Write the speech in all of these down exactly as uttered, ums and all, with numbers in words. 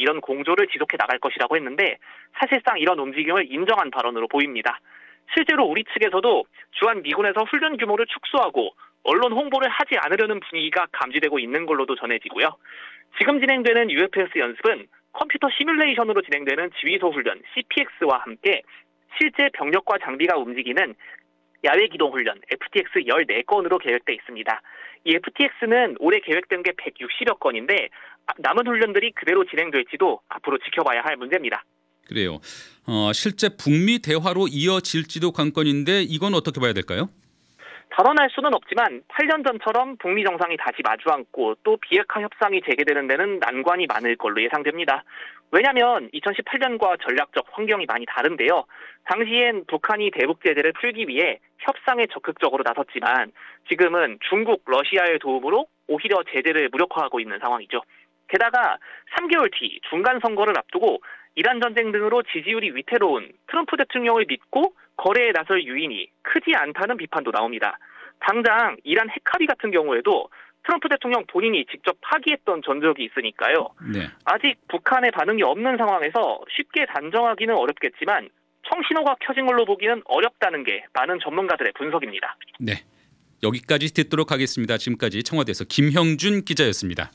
관련 공조를 지속해 나갈 것이라고 했는데 사실상 이런 움직임을 인정한 발언으로 보입니다. 실제로 우리 측에서도 주한 미군에서 훈련 규모를 축소하고 언론 홍보를 하지 않으려는 분위기가 감지되고 있는 걸로도 전해지고요. 지금 진행되는 유에프에스 연습은 컴퓨터 시뮬레이션으로 진행되는 지휘소 훈련 씨피엑스와 함께 실제 병력과 장비가 움직이는 야외 기동 훈련 에프티엑스 열네 건으로 계획돼 있습니다. 이 에프티엑스는 올해 계획된 게 백육십여 건인데 남은 훈련들이 그대로 진행될지도 앞으로 지켜봐야 할 문제입니다. 그래요. 어, 실제 북미 대화로 이어질지도 관건인데 이건 어떻게 봐야 될까요? 단언할 수는 없지만 팔 년 전처럼 북미 정상이 다시 마주 앉고 또 비핵화 협상이 재개되는 데는 난관이 많을 걸로 예상됩니다. 왜냐하면 이천십팔 년과 전략적 환경이 많이 다른데요. 당시엔 북한이 대북 제재를 풀기 위해 협상에 적극적으로 나섰지만 지금은 중국, 러시아의 도움으로 오히려 제재를 무력화하고 있는 상황이죠. 게다가 삼 개월 뒤 중간 선거를 앞두고 이란 전쟁 등으로 지지율이 위태로운 트럼프 대통령을 믿고 거래에 나설 유인이 크지 않다는 비판도 나옵니다. 당장 이란 핵합의 같은 경우에도 트럼프 대통령 본인이 직접 파기했던 전적이 있으니까요. 네. 아직 북한의 반응이 없는 상황에서 쉽게 단정하기는 어렵겠지만 청신호가 켜진 걸로 보기는 어렵다는 게 많은 전문가들의 분석입니다. 네, 여기까지 듣도록 하겠습니다. 지금까지 청와대에서 김형준 기자였습니다.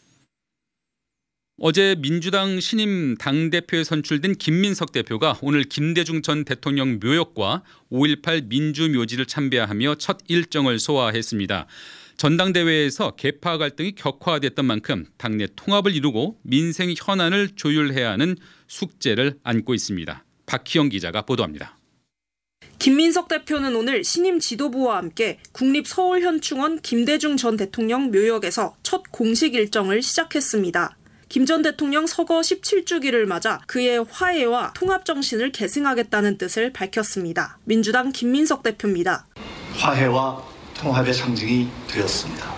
어제 민주당 신임 당대표에 선출된 김민석 대표가 오늘 김대중 전 대통령 묘역과 오일팔 민주묘지를 참배하며 첫 일정을 소화했습니다. 전당대회에서 계파 갈등이 격화됐던 만큼 당내 통합을 이루고 민생 현안을 조율해야 하는 숙제를 안고 있습니다. 박희영 기자가 보도합니다. 김민석 대표는 오늘 신임 지도부와 함께 국립서울현충원 김대중 전 대통령 묘역에서 첫 공식 일정을 시작했습니다. 김 전 대통령 서거 십칠 주기를 맞아 그의 화해와 통합 정신을 계승하겠다는 뜻을 밝혔습니다. 민주당 김민석 대표입니다. 화해와 통합의 상징이 되었습니다.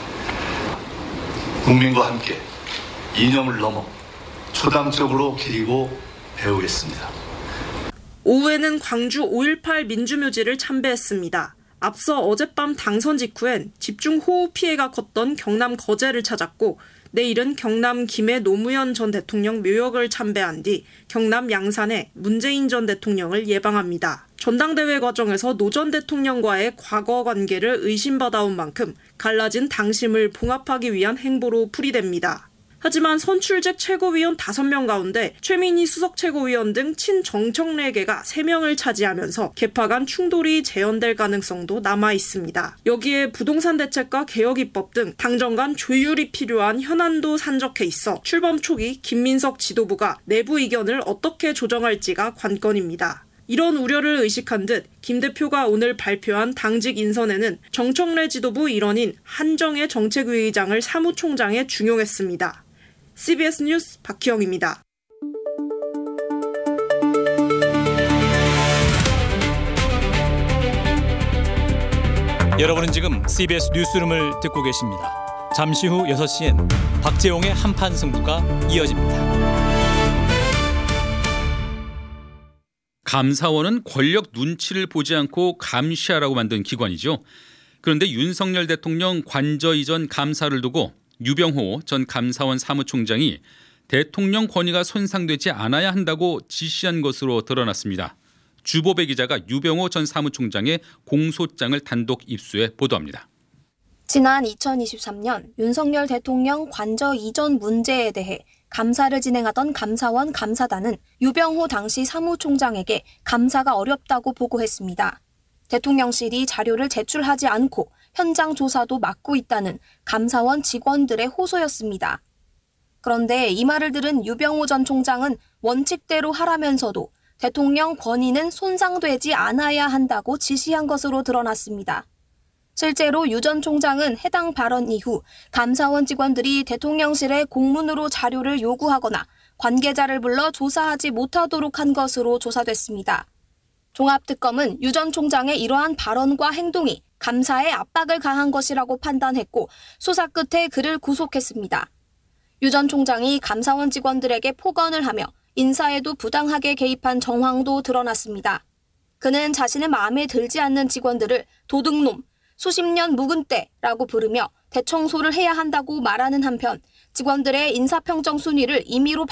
국민과 함께 이념을 넘어 초당적으로 기리고 배우겠습니다. 오후에는 광주 오일팔 민주묘지를 참배했습니다. 앞서 어젯밤 당선 직후엔 집중호우 피해가 컸던 경남 거제를 찾았고 내일은 경남 김해 노무현 전 대통령 묘역을 참배한 뒤 경남 양산에 문재인 전 대통령을 예방합니다. 전당대회 과정에서 노 전 대통령과의 과거 관계를 의심받아온 만큼 갈라진 당심을 봉합하기 위한 행보로 풀이됩니다. 하지만 선출직 최고위원 다섯 명 가운데 최민희 수석 최고위원 등 친정청래계가 세 명을 차지하면서 계파 간 충돌이 재현될 가능성도 남아 있습니다. 여기에 부동산 대책과 개혁 입법 등 당정 간 조율이 필요한 현안도 산적해 있어 출범 초기 김민석 지도부가 내부 이견을 어떻게 조정할지가 관건입니다. 이런 우려를 의식한 듯 김 대표가 오늘 발표한 당직 인선에는 정청래 지도부 일원인 한정혜 정책위의장을 사무총장에 중용했습니다. 씨비에스 뉴스 박희영입니다. 여러분은 지금 씨비에스 뉴스룸을 듣고 계십니다. 잠시 후 여섯 시엔 박재홍의 한판 승부가 이어집니다. 감사원은 권력 눈치를 보지 않고 감시하라고 만든 기관이죠. 그런데 윤석열 대통령 관저 이전 감사를 두고 유병호 전 감사원 사무총장이 대통령 권위가 손상되지 않아야 한다고 지시한 것으로 드러났습니다. 주보배 기자가 유병호 전 사무총장의 공소장을 단독 입수해 보도합니다. 지난 이천이십삼 년 윤석열 대통령 관저 이전 문제에 대해 감사를 진행하던 감사원 감사단은 유병호 당시 사무총장에게 감사가 어렵다고 보고했습니다. 대통령실이 자료를 제출하지 않고 현장 조사도 막고 있다는 감사원 직원들의 호소였습니다. 그런데 이 말을 들은 유병호 전 총장은 원칙대로 하라면서도 대통령 권위는 손상되지 않아야 한다고 지시한 것으로 드러났습니다. 실제로 유 전 총장은 해당 발언 이후 감사원 직원들이 대통령실에 공문으로 자료를 요구하거나 관계자를 불러 조사하지 못하도록 한 것으로 조사됐습니다. 종합특검은 유 전 총장의 이러한 발언과 행동이 감사에 압박을 가한 것이라고 판단했고 수사 끝에 그를 구속했습니다. 유 전 총장이 감사원 직원들에게 폭언을 하며 인사에도 부당하게 개입한 정황도 드러났습니다. 그는 자신의 마음에 들지 않는 직원들을 도둑놈, 수십 년 묵은 때라고 부르며 대청소를 해야 한다고 말하는 한편 직원들의 인사평정 순위를 임의로